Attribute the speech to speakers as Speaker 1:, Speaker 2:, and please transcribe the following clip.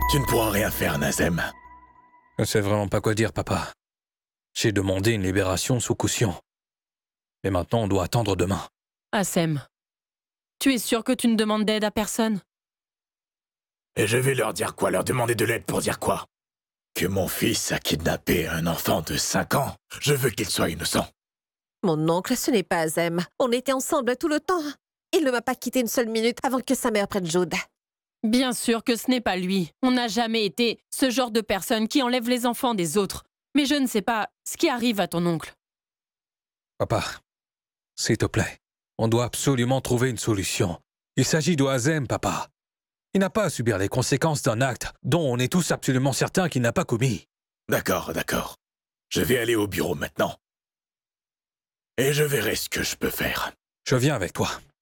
Speaker 1: Tu ne pourras rien faire, Nazem.
Speaker 2: Je sais vraiment pas quoi dire, papa. J'ai demandé une libération sous caution. Mais maintenant, on doit attendre demain.
Speaker 3: Assem, tu es sûr que tu ne demandes d'aide à personne?
Speaker 1: Et je vais leur dire quoi? Leur demander de l'aide pour dire quoi? Que mon fils a kidnappé un enfant de 5 ans. Je veux qu'il soit innocent.
Speaker 4: Mon oncle, ce n'est pas Azem. On était ensemble tout le temps. Il ne m'a pas quitté une seule minute avant que sa mère prenne Jude.
Speaker 3: Bien sûr que ce n'est pas lui. On n'a jamais été ce genre de personne qui enlève les enfants des autres. Mais je ne sais pas ce qui arrive à ton oncle.
Speaker 2: Papa, s'il te plaît, on doit absolument trouver une solution. Il s'agit d'Oazem, papa. Il n'a pas à subir les conséquences d'un acte dont on est tous absolument certains qu'il n'a pas commis.
Speaker 1: D'accord, d'accord. Je vais aller au bureau maintenant. Et je verrai ce que je peux faire.
Speaker 2: Je viens avec toi.